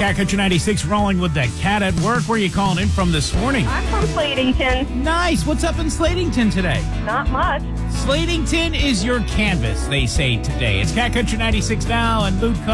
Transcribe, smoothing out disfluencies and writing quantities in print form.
Cat Country 96 rolling with the cat at work. Where are you calling in from this morning? I'm from Slatington. Nice. What's up in Slatington today? Not much. Slatington is your canvas, they say today. It's Cat Country 96 now, and Luke